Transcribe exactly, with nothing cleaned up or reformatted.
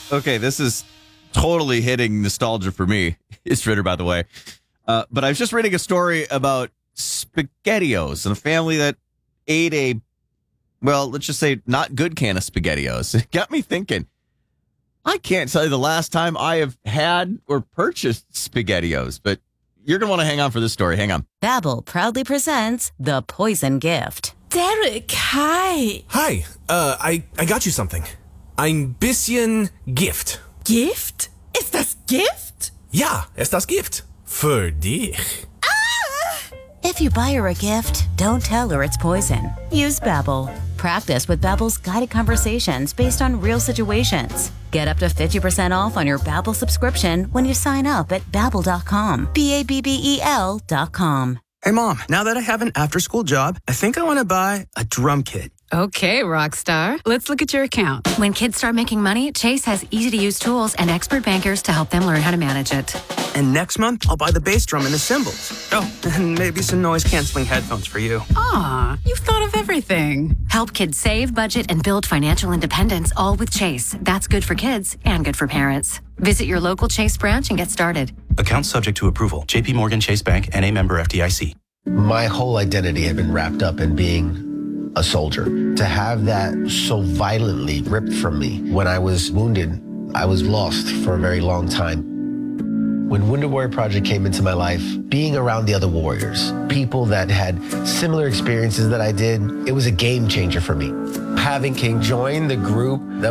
Okay, this is totally hitting nostalgia for me. It's Ritter, by the way. Uh, but I was just reading a story about SpaghettiOs and a family that ate a, well, let's just say not good can of SpaghettiOs. It got me thinking, I can't tell you the last time I have had or purchased SpaghettiOs, but you're going to want to hang on for this story. Hang on. Babbel proudly presents The Poison Gift. Derek, hi. Hi, uh, I, I got you something. Ein bisschen Gift. Gift? Ist das Gift? Ja, ist das Gift. Für dich. If you buy her a gift, don't tell her it's poison. Use Babbel. Practice with Babbel's guided conversations based on real situations. Get up to fifty percent off on your Babbel subscription when you sign up at babbel dot com. B A B B E L dot com. Hey, Mom, now that I have an after-school job, I think I want to buy a drum kit. Okay, Rockstar. Let's look at your account. When kids start making money, Chase has easy-to-use tools and expert bankers to help them learn how to manage it. And next month, I'll buy the bass drum and the cymbals. Oh, and maybe some noise-canceling headphones for you. Aw, you've thought of everything. Help kids save, budget, and build financial independence, all with Chase. That's good for kids and good for parents. Visit your local Chase branch and get started. Account subject to approval. J P Morgan Chase Bank, N A member F D I C. My whole identity had been wrapped up in being a soldier. To have that so violently ripped from me when I was wounded, I was lost for a very long time. When Wounded Warrior Project came into my life, being around the other warriors, people that had similar experiences that I did, it was a game changer for me. Having King join the group that